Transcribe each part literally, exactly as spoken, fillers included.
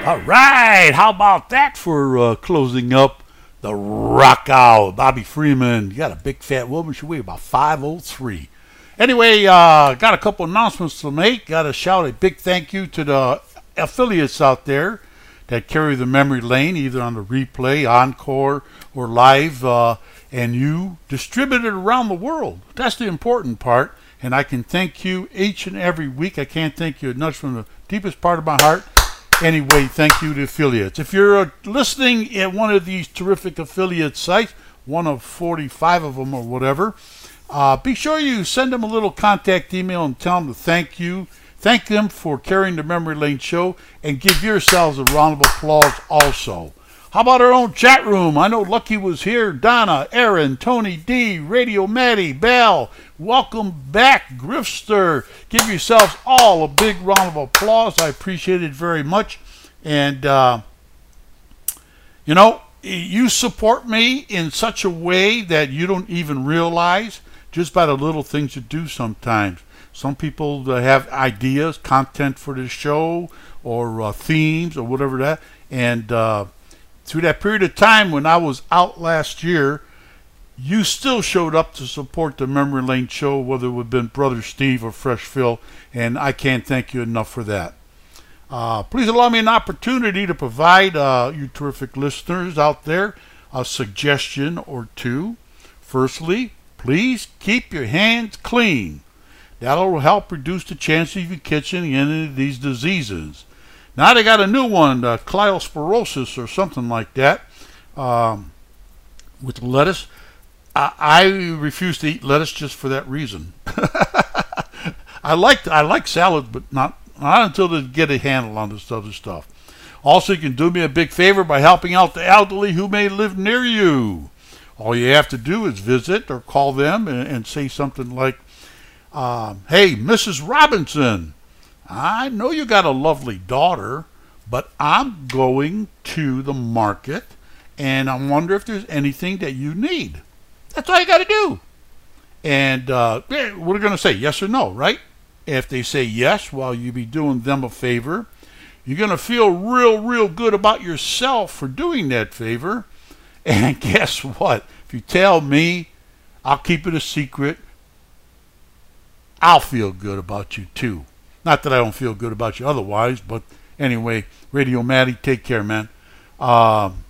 All right, how about that for uh, closing up the Rock Hour? Bobby Freeman, you got a big fat woman, she weigh about five oh three. Anyway, uh, got a couple announcements to make. Got to shout a big thank you to the affiliates out there that carry the memory lane, either on the replay, encore, or live, uh, and you distribute it around the world. That's the important part, and I can thank you each and every week. I can't thank you enough from the deepest part of my heart. Anyway, thank you to affiliates. If you're uh, listening at one of these terrific affiliate sites, one of forty-five of them or whatever, uh, be sure you send them a little contact email and tell them to thank you. Thank them for carrying the Memory Lane show, and give yourselves a round of applause also. How about our own chat room? I know Lucky was here. Donna, Aaron, Tony D, Radio Maddie, Bell. Welcome back, Grifster. Give yourselves all a big round of applause. I appreciate it very much. And, uh, you know, you support me in such a way that you don't even realize just by the little things you do sometimes. Some people uh, have ideas, content for the show, or uh, themes, or whatever that. And uh, through that period of time when I was out last year, you still showed up to support the Memory Lane show, whether it would have been Brother Steve or Fresh Phil, and I can't thank you enough for that. Uh, please allow me an opportunity to provide uh, you terrific listeners out there a suggestion or two. Firstly, please keep your hands clean. That'll help reduce the chance of you catching any of these diseases. Now they got a new one, uh, Cliosporosis or something like that, um, with lettuce. I, I refuse to eat lettuce just for that reason. I like I like salad, but not not until they get a handle on this other stuff. Also, you can do me a big favor by helping out the elderly who may live near you. All you have to do is visit or call them and, and say something like, Um, hey, Missus Robinson, I know you got a lovely daughter, but I'm going to the market, and I wonder if there's anything that you need. That's all you got to do. And uh, we're going to say yes or no, right? If they say yes, well, you be doing them a favor. You're going to feel real, real good about yourself for doing that favor. And guess what? If you tell me, I'll keep it a secret. I'll feel good about you too. Not that I don't feel good about you otherwise, but anyway, Radio Maddie, take care, man. Um,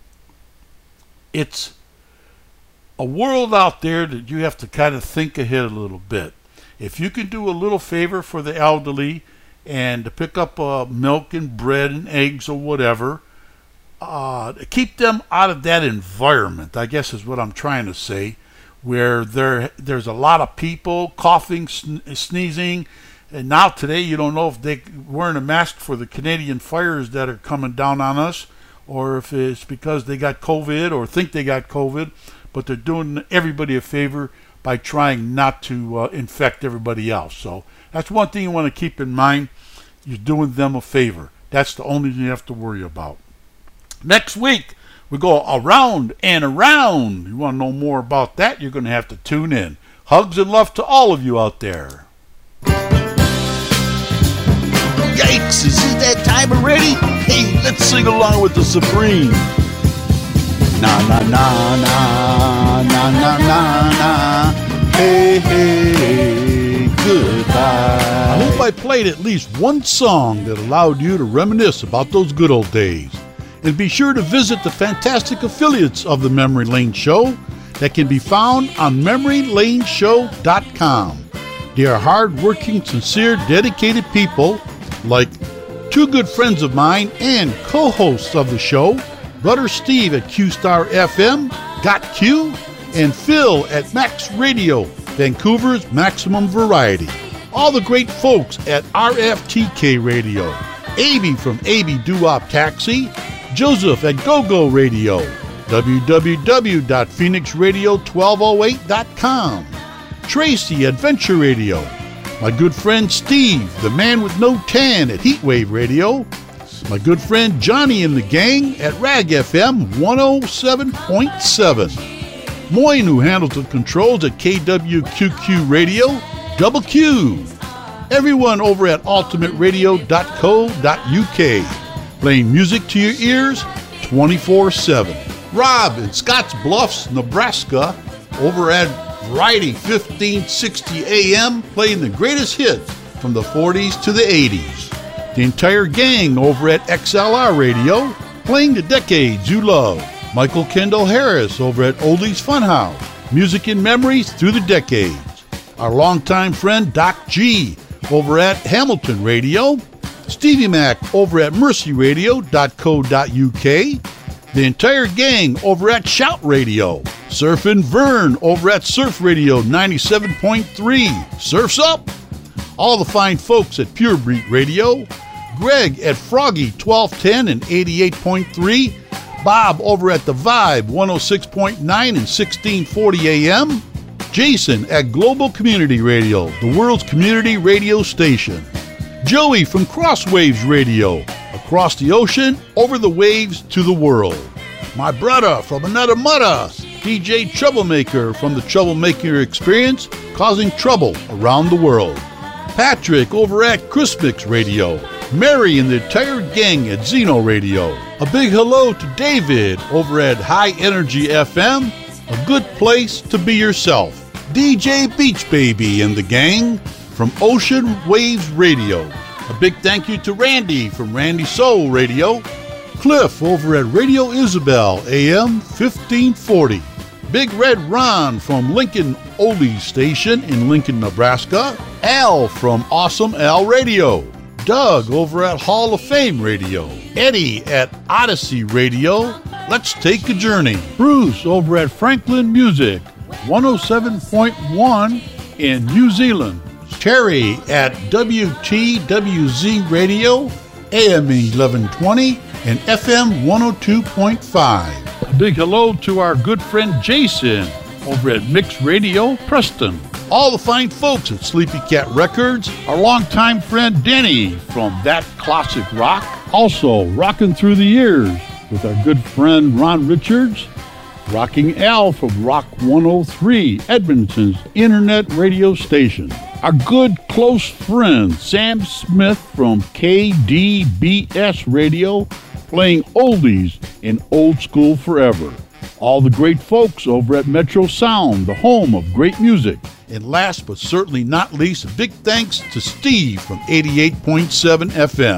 it's a world out there that you have to kind of think ahead a little bit. If you can do a little favor for the elderly and to pick up uh, milk and bread and eggs or whatever, uh, keep them out of that environment, I guess is what I'm trying to say, where there there's a lot of people coughing, sn- sneezing, and now today you don't know if they're wearing a mask for the Canadian fires that are coming down on us, or if it's because they got COVID or think they got COVID, but they're doing everybody a favor by trying not to uh, infect everybody else. So that's one thing you want to keep in mind. You're doing them a favor. That's the only thing you have to worry about. Next week, we go around and around. You want to know more about that? You're going to have to tune in. Hugs and love to all of you out there. Yikes, is it that time already? Hey, let's sing along with the Supreme. Na na na na na na na na. Hey hey, goodbye. I hope I played at least one song that allowed you to reminisce about those good old days. And be sure to visit the fantastic affiliates of the Memory Lane Show that can be found on memory lane show dot com. They are hard-working, sincere, dedicated people like two good friends of mine and co-hosts of the show, Brother Steve at Q-Star F M, Got Q, and Phil at Max Radio, Vancouver's Maximum Variety. All the great folks at R F T K Radio, A B from A B Doo-Wop Taxi, Joseph at Go-Go Radio, w w w dot phoenix radio twelve oh eight dot com, Tracy at Venture Radio, my good friend Steve, the man with no tan at Heatwave Radio, my good friend Johnny and the gang at Rag F M one oh seven point seven, Moyne, who handles the controls at K W Q Q Radio, Double Q, everyone over at ultimate radio dot co dot u k, playing music to your ears twenty-four seven. Rob in Scotts Bluffs, Nebraska, over at Variety fifteen sixty A M, playing the greatest hits from the forties to the eighties. The entire gang over at X L R Radio, playing the decades you love. Michael Kendall Harris over at Oldies Funhouse, music and memories through the decades. Our longtime friend Doc G over at Hamilton Radio, Stevie Mac over at mercy radio dot co dot U K, the entire gang over at Shout Radio, Surfin' Vern over at Surf Radio ninety-seven point three, Surf's Up, all the fine folks at Pure Beat Radio, Greg at Froggy twelve ten and eighty-eight point three, Bob over at The Vibe one oh six point nine and sixteen forty A M, Jason at Global Community Radio, the world's community radio station, Joey from Crosswaves Radio, across the ocean, over the waves to the world. My brother from another mother, D J Troublemaker from the Troublemaker Experience, causing trouble around the world. Patrick over at Christmix Radio, Mary and the entire gang at Zeno Radio. A big hello to David over at High Energy F M, a good place to be yourself. D J Beach Baby and the gang from Ocean Waves Radio. A big thank you to Randy from Randy Soul Radio. Cliff over at Radio Isabel A M fifteen forty. Big Red Ron from Lincoln Oldies Station in Lincoln, Nebraska. Al from Awesome Al Radio. Doug over at Hall of Fame Radio. Eddie at Odyssey Radio. Let's take a journey. Bruce over at Franklin Music, one oh seven point one in New Zealand. Terry at W T W Z Radio, A M eleven twenty and F M one oh two point five. A big hello to our good friend Jason over at Mix Radio, Preston. All the fine folks at Sleepy Cat Records, our longtime friend Denny from That Classic Rock, also rocking through the years with our good friend Ron Richards, Rocking Al from Rock one oh three, Edmonton's internet radio station. Our good close friend Sam Smith from K D B S Radio, playing oldies in old school forever. All the great folks over at Metro Sound, the home of great music. And last but certainly not least, a big thanks to Steve from eighty-eight point seven F M.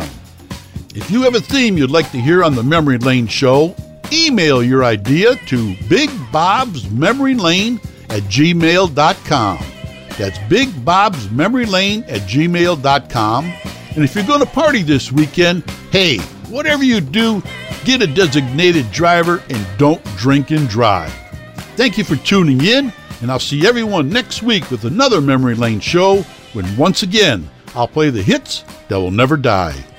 If you have a theme you'd like to hear on the Memory Lane Show, email your idea to Big Bob's Memory Lane at gmail dot com. That's Big Bob's Memory Lane at gmail dot com. And if you're going to party this weekend, hey, whatever you do, get a designated driver and don't drink and drive. Thank you for tuning in, and I'll see everyone next week with another Memory Lane Show when once again I'll play the hits that will never die.